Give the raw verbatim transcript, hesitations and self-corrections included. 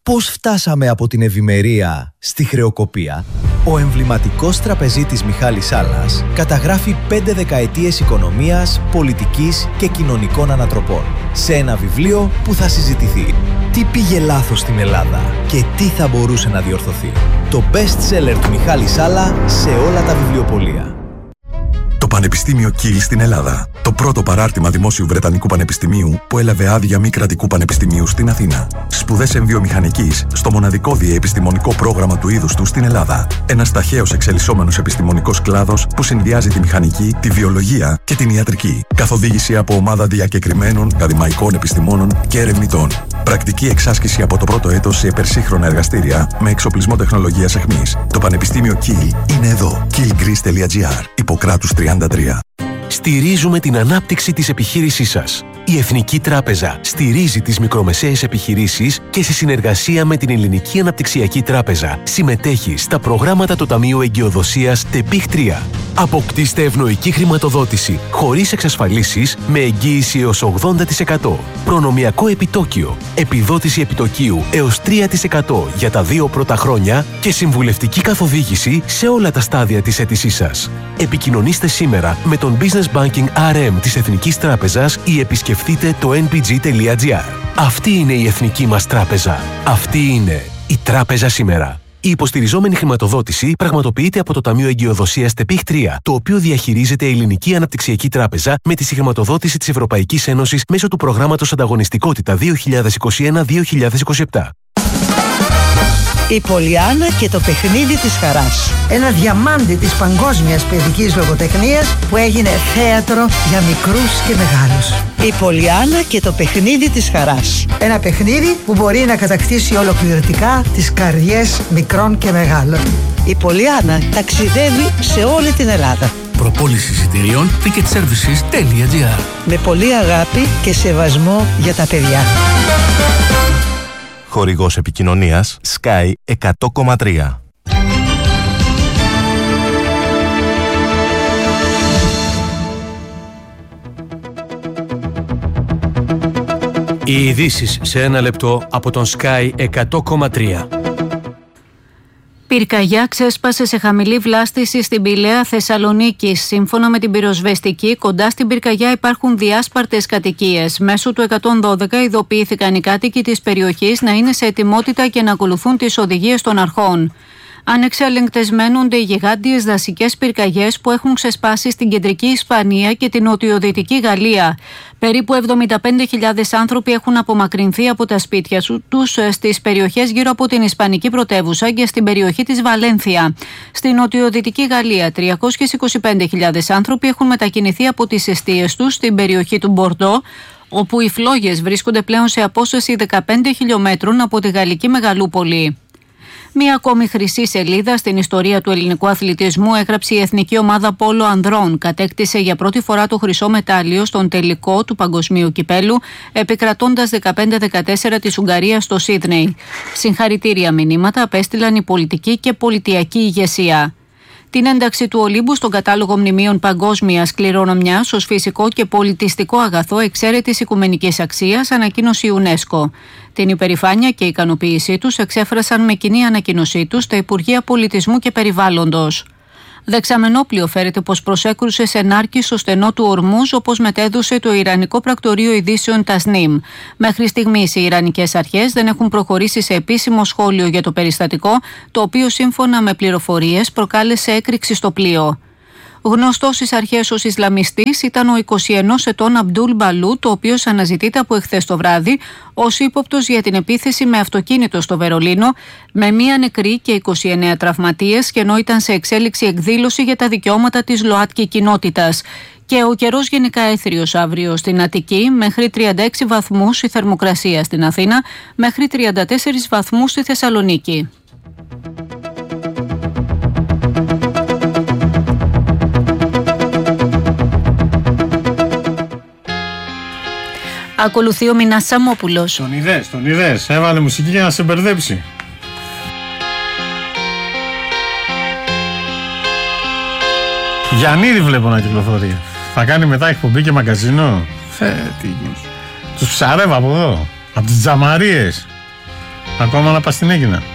Πώς φτάσαμε από την ευημερία στη χρεοκοπία? Ο εμβληματικός τραπεζίτης Μιχάλης Σάλλας καταγράφει πέντε δεκαετίες οικονομίας, πολιτικής και κοινωνικών ανατροπών σε ένα βιβλίο που θα συζητηθεί. Τι πήγε λάθος στην Ελλάδα και τι θα μπορούσε να διορθωθεί? Το best seller του Μιχάλη Σάλλα σε όλα τα βιβλιοπωλεία. Το Πανεπιστήμιο Κιλ στην Ελλάδα. Το πρώτο παράρτημα δημόσιου Βρετανικού Πανεπιστημίου που έλαβε άδεια μη κρατικού πανεπιστημίου στην Αθήνα. Σπουδές εμβιομηχανικής στο μοναδικό διεπιστημονικό πρόγραμμα του είδους του στην Ελλάδα. Ένας ταχαίως εξελισσόμενος επιστημονικός κλάδος που συνδυάζει τη μηχανική, τη βιολογία και την ιατρική. Καθοδήγηση από ομάδα διακεκριμένων ακαδημαϊκών επιστημόνων και ερευνητών. Πρακτική εξάσκηση από το πρώτο έτος σε υπερσύγχρονα εργαστήρια με εξοπλισμό τεχνολογίας αιχμής. Το Πανεπιστήμιο Κιλ είναι εδώ. κιλ γκρις τελεία τζι άρ. Ιπποκράτους τριάντα τρία. Στηρίζουμε την ανάπτυξη της επιχείρησής σας. Η Εθνική Τράπεζα στηρίζει τις μικρομεσαίες επιχειρήσεις και σε συνεργασία με την Ελληνική Αναπτυξιακή Τράπεζα συμμετέχει στα προγράμματα του Ταμείου Εγκυοδοσίας ΤΕΠΙΧ τρία. Αποκτήστε ευνοϊκή χρηματοδότηση χωρίς εξασφαλίσεις με εγγύηση έως ογδόντα τοις εκατό. Προνομιακό επιτόκιο, επιδότηση επιτοκίου έως τρία τοις εκατό για τα δύο πρώτα χρόνια και συμβουλευτική καθοδήγηση σε όλα τα στάδια της αίτησής σας. Επικοινωνήστε σήμερα με τον Business Banking αρ εμ της Εθνικής Τράπεζας ή επισκεφτείτε το εν πι τζι τελεία τζι άρ. Αυτή είναι η εθνική μας τράπεζα. Αυτή είναι η τράπεζα σήμερα. Η υποστηριζόμενη χρηματοδότηση πραγματοποιείται από το Ταμείο Εγκυοδοσίας ΤΕΠΙΧ τρία, το οποίο διαχειρίζεται η Ελληνική Αναπτυξιακή Τράπεζα με τη συγχρηματοδότηση της Ευρωπαϊκής Ένωσης μέσω του προγράμματος Ανταγωνιστικότητα δύο χιλιάδες είκοσι ένα δύο χιλιάδες είκοσι επτά. Η Πολιάννα και το παιχνίδι της χαράς. Ένα διαμάντι της παγκόσμιας παιδικής λογοτεχνίας που έγινε θέατρο για μικρούς και μεγάλους. Η Πολιάννα και το παιχνίδι της χαράς. Ένα παιχνίδι που μπορεί να κατακτήσει ολοκληρωτικά τις καρδιές μικρών και μεγάλων. Η Πολιάννα ταξιδεύει σε όλη την Ελλάδα. Προπόληση εισιτηρίων ticket services τελεία τζι άρ. Με πολύ αγάπη και σεβασμό για τα παιδιά. Χορηγός επικοινωνίας Sky εκατό κόμμα τρία. Οι ειδήσεις σε ένα λεπτό από τον Sky εκατό κόμμα τρία. Πυρκαγιά ξέσπασε σε χαμηλή βλάστηση στην Πηλαία Θεσσαλονίκης. Σύμφωνα με την πυροσβεστική, κοντά στην πυρκαγιά υπάρχουν διάσπαρτες κατοικίες. Μέσω του εκατόν δώδεκα ειδοποιήθηκαν οι κάτοικοι της περιοχής να είναι σε ετοιμότητα και να ακολουθούν τις οδηγίες των αρχών. Ανεξελεγκτές μένονται οι γιγάντιες δασικές πυρκαγιές που έχουν ξεσπάσει στην κεντρική Ισπανία και την νοτιοδυτική Γαλλία. Περίπου εβδομήντα πέντε χιλιάδες άνθρωποι έχουν απομακρυνθεί από τα σπίτια τους στις περιοχές γύρω από την Ισπανική πρωτεύουσα και στην περιοχή της Βαλένθια. Στην νοτιοδυτική Γαλλία, τριακόσιες είκοσι πέντε χιλιάδες άνθρωποι έχουν μετακινηθεί από τις εστίες τους στην περιοχή του Μπορντό, όπου οι φλόγες βρίσκονται πλέον σε απόσταση δεκαπέντε χιλιομέτρων από τη γαλλική μεγαλούπολη. Μία ακόμη χρυσή σελίδα στην ιστορία του ελληνικού αθλητισμού έγραψε η εθνική ομάδα πόλο ανδρών. Κατέκτησε για πρώτη φορά το χρυσό μετάλλιο στον τελικό του παγκοσμίου κυπέλου, επικρατώντας δεκαπέντε δεκατέσσερα της Ουγγαρίας στο Σίδνεϊ. Συγχαρητήρια μηνύματα απέστειλαν η πολιτική και πολιτιακή ηγεσία. Την ένταξη του Ολύμπου στον κατάλογο μνημείων παγκόσμιας κληρονομιάς ως φυσικό και πολιτιστικό αγαθό εξαίρετης οικουμενικής αξίας ανακοίνωσε η UNESCO. Την υπερηφάνεια και ικανοποίησή τους εξέφρασαν με κοινή ανακοίνωσή τους τα Υπουργεία Πολιτισμού και Περιβάλλοντος. Δεξαμενόπλιο φέρεται πως προσέκρουσε σε Νάρκη στο στενό του Ορμούζ, όπως μετέδωσε το Ιρανικό Πρακτορείο Ειδήσεων Τασνίμ. Μέχρι στιγμής οι Ιρανικές αρχές δεν έχουν προχωρήσει σε επίσημο σχόλιο για το περιστατικό, το οποίο σύμφωνα με πληροφορίες προκάλεσε έκρηξη στο πλοίο. Γνωστός στις αρχές ως Ισλαμιστής ήταν ο είκοσι ενός ετών Αμπτούλ Μπαλού, το οποίος αναζητείται από εχθές το βράδυ ως ύποπτος για την επίθεση με αυτοκίνητο στο Βερολίνο, με μία νεκρή και είκοσι εννέα τραυματίες, και ενώ ήταν σε εξέλιξη εκδήλωση για τα δικαιώματα της ΛΟΑΤΚΙ κοινότητας. Και ο καιρός γενικά έθριος αύριο στην Αττική, μέχρι τριάντα έξι βαθμούς η θερμοκρασία στην Αθήνα, μέχρι τριάντα τέσσερις βαθμούς στη Θεσσαλονίκη. Ακολουθεί ο Μινάς Σαμόπουλος. Τον είδες, τον είδες. Έβαλε μουσική για να σε μπερδέψει. Γιαννίδη βλέπω να κυκλοφορεί. Θα κάνει μετά εκπομπή και μαγκαζίνο. Θε, τι γίνεις. Τους ψαρεύω από εδώ. Από τις τζαμαρίες. Ακόμα να πας στην Έγινα.